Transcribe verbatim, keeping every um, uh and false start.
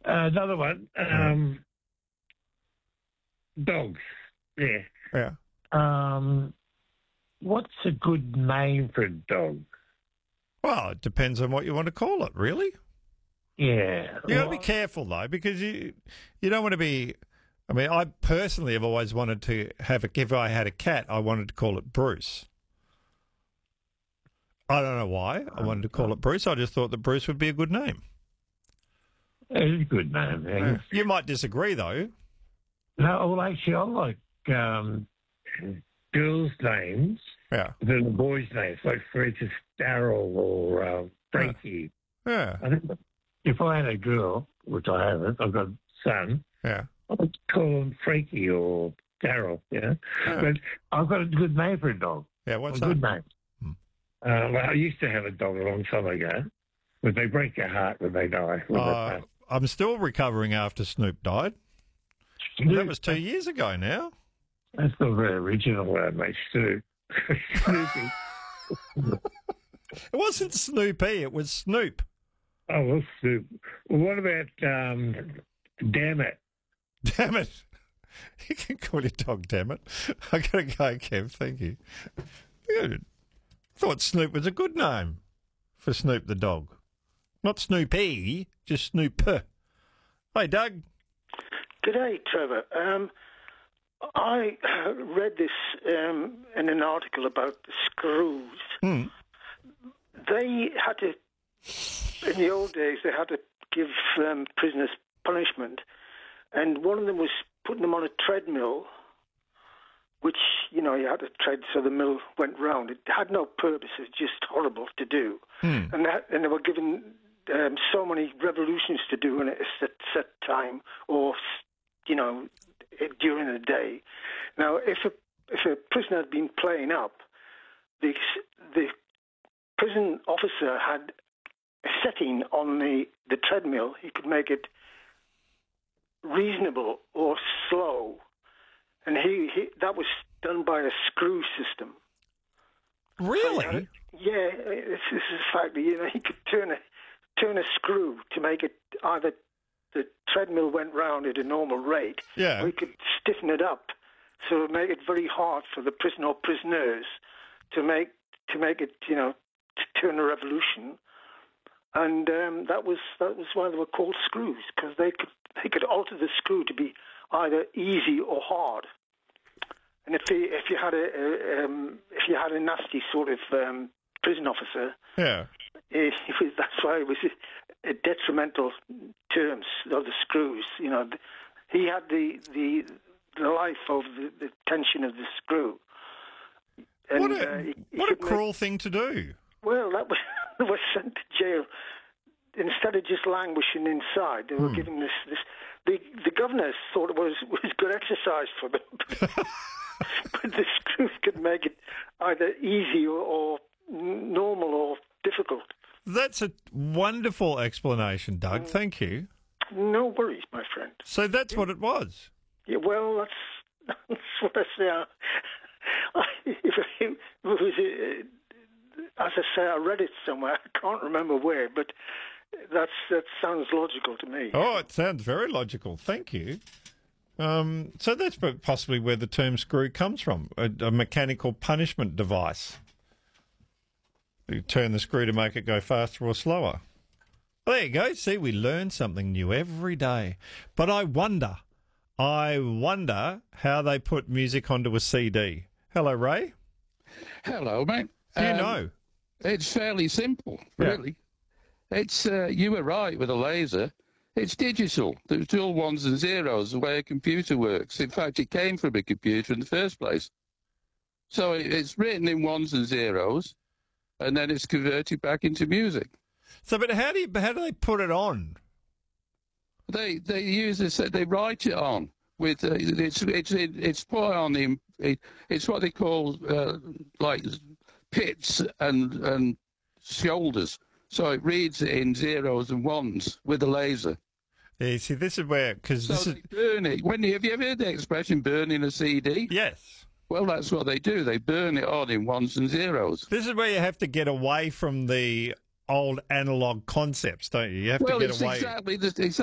Uh, another one. Um, dogs. Yeah. Yeah. Um, what's a good name for a dog? Well, it depends on what you want to call it, really. Yeah. You got to be careful, though, because you you don't want to be... I mean, I personally have always wanted to have a... If I had a cat, I wanted to call it Bruce. I don't know why I wanted to call it Bruce. I just thought that Bruce would be a good name. It's a good name. Yeah. You might disagree, though. No, well, actually, I like um, girls' names Yeah. than the boys' names, like, for instance, Daryl or uh, Frankie. Yeah. I think if I had a girl, which I haven't, I've got a son, Yeah. I would call him Frankie or Daryl, you know. Yeah. But I've got a good name for a dog. Yeah, what's a that? good name. Hmm. Uh, well, I used to have a dog a long time ago, but they break your heart when they die. When Uh, they die. I'm still recovering after Snoop died. That was two years ago now. That's not very original, uh, mate. Snoop. Snoopy. It wasn't Snoopy, it was Snoop. Oh, well, Snoop. Well, what about, um, damn it? Damn it. You can call your dog damn it. I gotta go, Kev, thank you. Good. Thought Snoop was a good name for Snoop the dog. Not Snoopy, just Snoop. Hey, Doug. G'day, Trevor. Um, I read this um, in an article about the screws. Hmm. They had to, in the old days, they had to give um, prisoners punishment, and one of them was putting them on a treadmill, which, you know, you had to tread so the mill went round. It had no purpose. It was just horrible to do. Hmm. And, that, and they were given um, so many revolutions to do in a set, set time, or, you know, during the day. Now, if a, if a prisoner had been playing up, the, the prison officer had a setting on the, the treadmill. He could make it reasonable or slow. And he, he that was done by a screw system. Really? So, yeah, this is a fact. You know, he could turn a turn a screw to make it either the treadmill went round at a normal rate, Yeah. or he could stiffen it up, so it would make it very hard for the prisoner or prisoners to make to make it, you know, to turn a revolution. And um, that was that was why they were called screws, because they could they could alter the screw to be either easy or hard. And if they, if you had a, a um, if you had a nasty sort of um, prison officer, Yeah. it, it was, that's why it was a, a detrimental terms of the screws. You know, he had the the, the life of the, the tension of the screw. And, What a, uh, he, he what a could make- cruel thing to do. well, that was was sent to jail. Instead of just languishing inside, they were Hmm. given this, this. The the governors thought it was was good exercise for them, but the screws could make it either easy or, or normal or difficult. That's a wonderful explanation, Doug. Thank you. No worries, my friend. So that's what it was. Yeah, well, that's that's what I say. I, I, if it was, uh, as I say, I read it somewhere. I can't remember where, but that's that sounds logical to me. Oh, it sounds very logical. Thank you. Um, so that's possibly where the term screw comes from, a, a mechanical punishment device. You turn the screw to make it go faster or slower. Well, there you go. See, we learn something new every day. But I wonder, I wonder how they put music onto a C D. Hello, Ray. Hello, mate. Do you Um, know? It's fairly simple, Yeah. really. It's uh, you were right with a laser. It's digital. It's all ones and zeros, the way a computer works. In fact, it came from a computer in the first place. So it, it's written in ones and zeros, and then it's converted back into music. So, but how do you, how do they put it on? They they use this. They write it on with uh, it's it's it's put on the it, it's what they call uh, like pits and and shoulders. So it reads it in zeros and ones with a laser. Yeah, see, this is where because So this is they burn it. When have you ever heard the expression "burning a C D"? yes. Well, that's what they do. They burn it on in ones and zeros. This is where you have to get away from the old analog concepts, don't you? You have Well, to get it's away. exactly the exactly.